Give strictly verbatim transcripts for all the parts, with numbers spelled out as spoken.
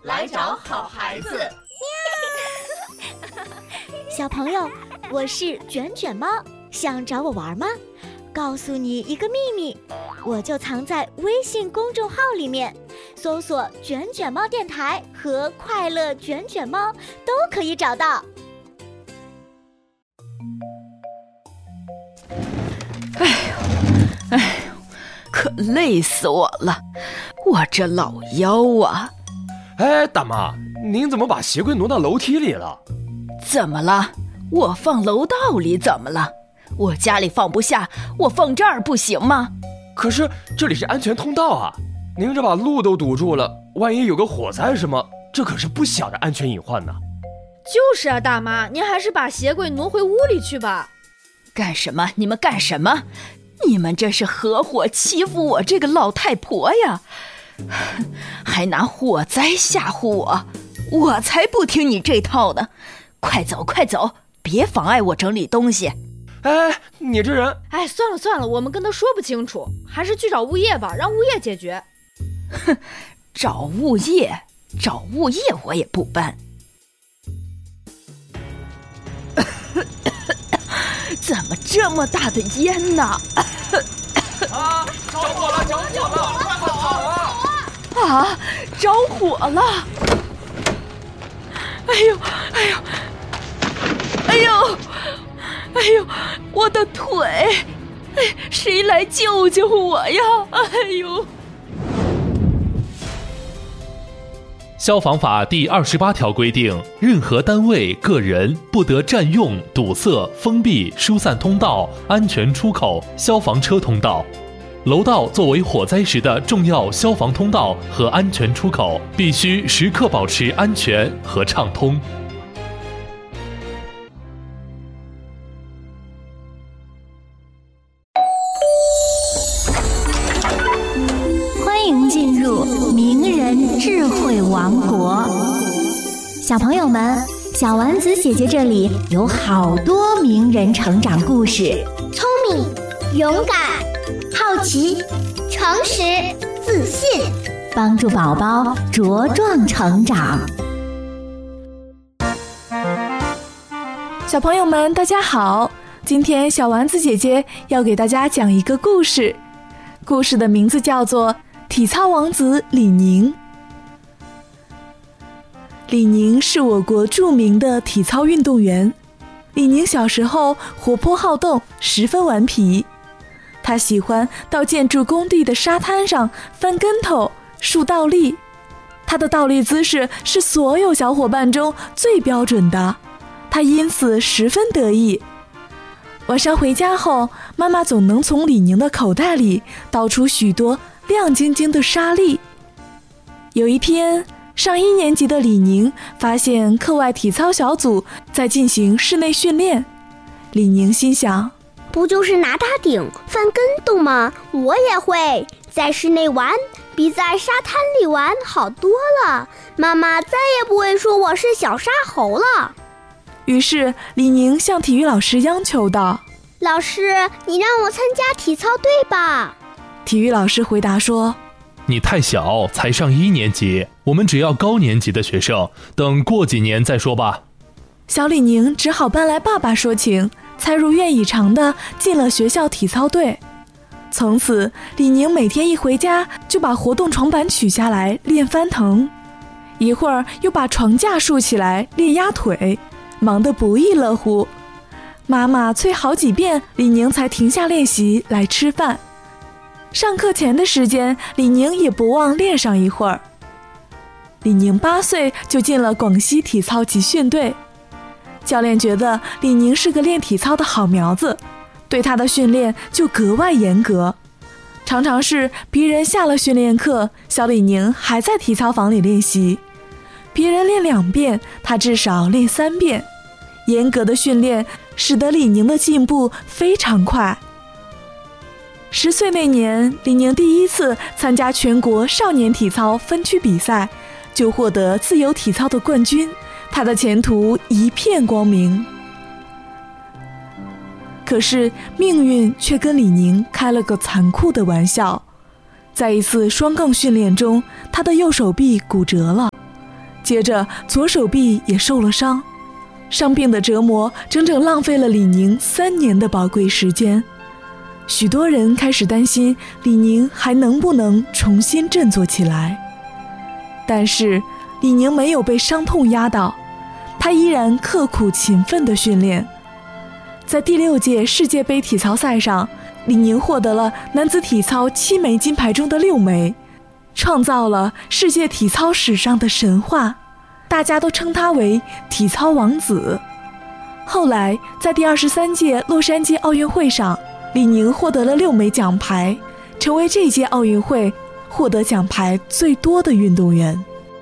来找好孩子。 小朋友，我是卷卷猫，想找我玩吗？告诉你一个秘密，我就藏在微信公众号里面，搜索卷卷猫电台和快乐卷卷猫都可以找到。 哎呦哎呦，可累死我了，我这老腰啊。 哎，大妈，您怎么把鞋柜挪到楼梯里了？ 怎么了？我放楼道里怎么了？我家里放不下，我放这儿不行吗？ 可是这里是安全通道啊，您这把路都堵住了，万一有个火灾什么，这可是不小的安全隐患呢。 就是啊，大妈，您还是把鞋柜挪回屋里去吧。 干什么？你们干什么？你们这是合伙欺负我这个老太婆呀，还拿火灾吓唬我，我才不听你这套呢。快走快走，别妨碍我整理东西。 哎，你这人…… 哎，算了算了，我们跟他说不清楚，还是去找物业吧，让物业解决。 哼，找物业？找物业我也不搬。怎么这么大的烟呢？ 啊！着火了！着火了！快跑啊！ 啊！着火了！哎呦！哎呦！哎呦！哎呦！我的腿！哎，谁来救救我呀！哎呦！ 消防法第二十八条规定，任何单位、个人不得占用、堵塞、封闭、疏散通道、安全出口、消防车通道。楼道作为火灾时的重要消防通道和安全出口，必须时刻保持安全和畅通。 欢迎进入名人智慧王国。小朋友们，小丸子姐姐这里有好多名人成长故事， 聪明、勇敢、好奇、诚实、自信， 帮助宝宝茁壮成长。 小朋友们大家好，今天小丸子姐姐要给大家讲一个故事，故事的名字叫做体操王子李宁。李宁是我国著名的体操运动员。李宁小时候活泼好动，十分顽皮。他喜欢到建筑工地的沙滩上翻跟头、竖倒立。他的倒立姿势是所有小伙伴中最标准的，他因此十分得意。晚上回家后，妈妈总能从李宁的口袋里倒出许多亮晶晶的沙粒。有一天，上一年级的李宁发现课外体操小组在进行室内训练。李宁心想， 不就是拿大顶翻跟斗吗？我也会，在室内玩比在沙滩里玩好多了，妈妈再也不会说我是小沙猴了。 于是李宁向体育老师央求道， 老师，你让我参加体操队吧。 体育老师回答说， 你太小，才上一年级，我们只要高年级的学生，等过几年再说吧。 小李宁只好搬来爸爸说情，才如愿以偿地进了学校体操队。从此，李宁每天一回家就把活动床板取下来练翻腾，一会儿又把床架竖起来练压腿，忙得不亦乐乎。妈妈催好几遍，李宁才停下练习来吃饭。上课前的时间，李宁也不忘练上一会儿。李宁八岁就进了广西体操集训队，教练觉得李宁是个练体操的好苗子，对他的训练就格外严格。常常是别人下了训练课，小李宁还在体操房里练习，别人练两遍，他至少练三遍。严格的训练使得李宁的进步非常快。十岁那年，李宁第一次参加全国少年体操分区比赛，就获得自由体操的冠军，他的前途一片光明。可是命运却跟李宁开了个残酷的玩笑，在一次双杠训练中，他的右手臂骨折了， 接着左手臂也受了伤，伤病的折磨整整浪费了李宁三年的宝贵时间。许多人开始担心李宁还能不能重新振作起来，但是李宁没有被伤痛压倒，他依然刻苦勤奋地训练。在第六届世界杯体操赛上，李宁获得了男子体操七枚金牌中的六枚，创造了世界体操史上的神话，大家都称他为体操王子。后来在第二十三届洛杉矶奥运会上，李宁获得了六枚奖牌，成为这届奥运会获得奖牌最多的运动员。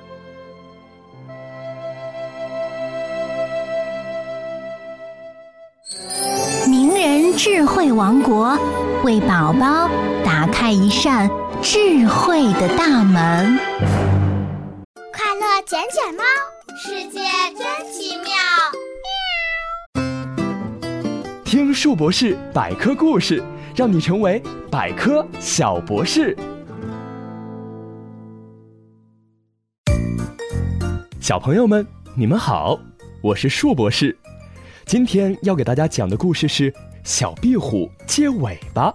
名人智慧王国，为宝宝打开一扇智慧的大门。 快乐捡捡猫，世界真奇妙。 听树博士百科故事，让你成为百科小博士。小朋友们，你们好，我是树博士。今天要给大家讲的故事是小壁虎借尾巴。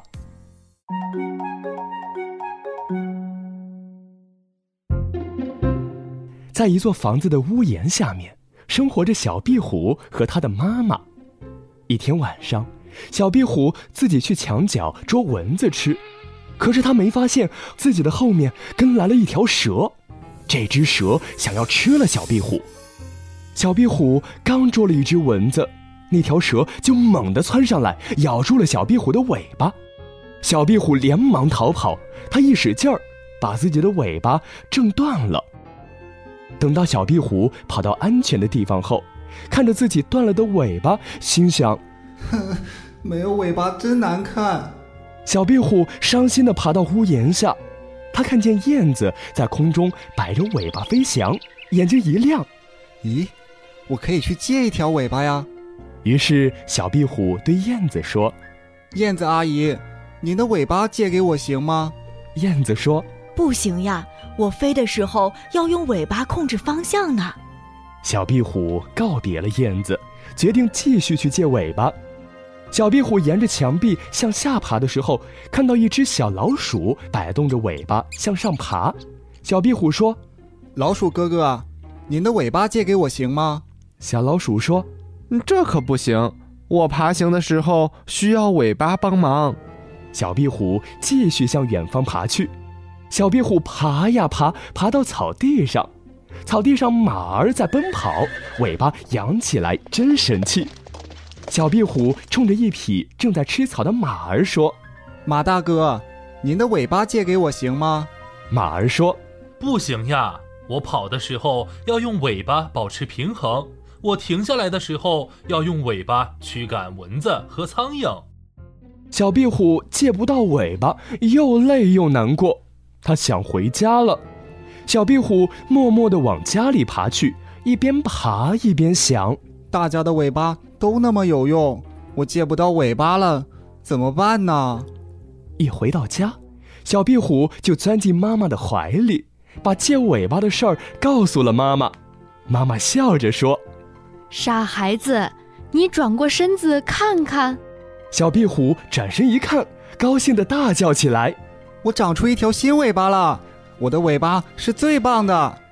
在一座房子的屋檐下面，生活着小壁虎和它的妈妈。一天晚上，小壁虎自己去墙角捉蚊子吃，可是它没发现自己的后面跟来了一条蛇。这只蛇想要吃了小壁虎。小壁虎刚捉了一只蚊子，那条蛇就猛地窜上来，咬住了小壁虎的尾巴。小壁虎连忙逃跑，它一使劲儿，把自己的尾巴挣断了。等到小壁虎跑到安全的地方后，看着自己断了的尾巴，心想： 哼，没有尾巴真难看。 小壁虎伤心地爬到屋檐下，他看见燕子在空中摆着尾巴飞翔，眼睛一亮： 咦，我可以去借一条尾巴呀。 于是小壁虎对燕子说： 燕子阿姨，您的尾巴借给我行吗？ 燕子说： 不行呀，我飞的时候要用尾巴控制方向呢。 小壁虎告别了燕子，决定继续去借尾巴。小壁虎沿着墙壁向下爬的时候，看到一只小老鼠摆动着尾巴向上爬。小壁虎说： 老鼠哥哥啊，您的尾巴借给我行吗？ 小老鼠说： 这可不行，我爬行的时候需要尾巴帮忙。 小壁虎继续向远方爬去。小壁虎爬呀爬，爬到草地上，草地上马儿在奔跑，尾巴扬起来真神气。小壁虎冲着一匹正在吃草的马儿说： 马大哥，您的尾巴借给我行吗？ 马儿说： 不行呀，我跑的时候要用尾巴保持平衡，我停下来的时候要用尾巴驱赶蚊子和苍蝇。 小壁虎借不到尾巴，又累又难过，他想回家了。小壁虎默默地往家里爬去，一边爬一边想： 大家的尾巴都那么有用，我借不到尾巴了，怎么办呢？ 一回到家，小壁虎就钻进妈妈的怀里，把借尾巴的事儿告诉了妈妈。妈妈笑着说： 傻孩子，你转过身子看看。 小壁虎转身一看，高兴地大叫起来： 我长出一条新尾巴了，我的尾巴是最棒的。